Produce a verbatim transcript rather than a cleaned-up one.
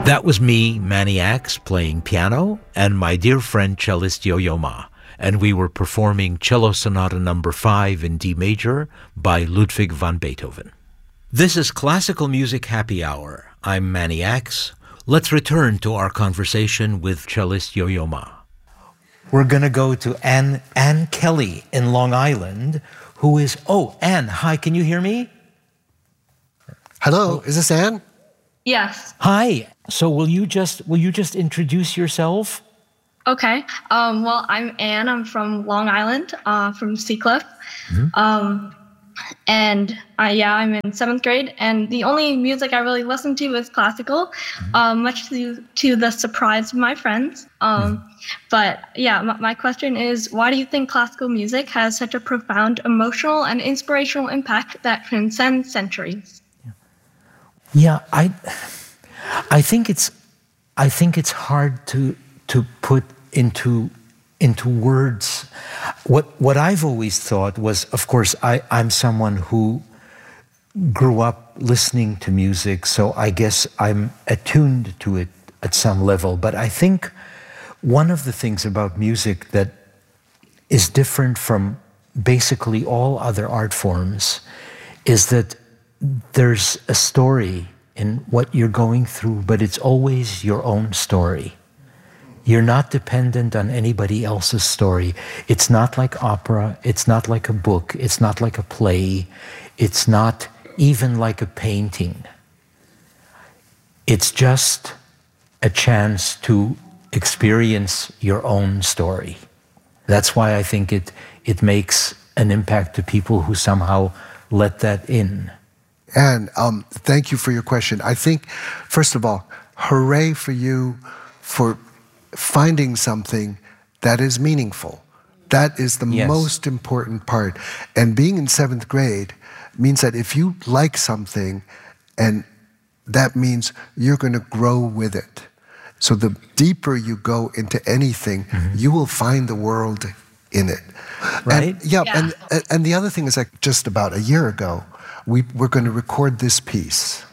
That was me, Manny Axe, playing piano, and my dear friend cellist Yo-Yo Ma. And we were performing Cello Sonata Number five in D major by Ludwig van Beethoven. This is Classical Music Happy Hour. I'm Manny Axe. Let's return to our conversation with cellist Yo-Yo Ma. We're going to go to Ann, Ann Kelly in Long Island, who is... Oh, Ann, hi, can you hear me? Hello, is this Ann? Yes. Hi. So will you just will you just introduce yourself? Okay. Um, well, I'm Anne. I'm from Long Island, uh, from Seacliff. Mm-hmm. Um, and I, yeah, I'm in seventh grade. And the only music I really listen to is classical, mm-hmm. um, much to to the surprise of my friends. Um, mm-hmm. But yeah, my, my question is, why do you think classical music has such a profound emotional and inspirational impact that transcends centuries? Yeah, I, I think it's, I think it's hard to to put into into words. What what I've always thought was, of course, I, I'm someone who grew up listening to music, so I guess I'm attuned to it at some level. But I think one of the things about music that is different from basically all other art forms is that there's a story in what you're going through, but it's always your own story. You're not dependent on anybody else's story. It's not like opera. It's not like a book. It's not like a play. It's not even like a painting. It's just a chance to experience your own story. That's why I think it, it makes an impact to people who somehow let that in. And um, thank you for your question. I think, first of all, hooray for you for finding something that is meaningful. That is the yes. most important part. And being in seventh grade means that if you like something, and that means you're going to grow with it. So the deeper you go into anything, mm-hmm. you will find the world in it. Right? And, yeah, yeah. And, and the other thing is, like, just about a year ago, we were going to record this piece.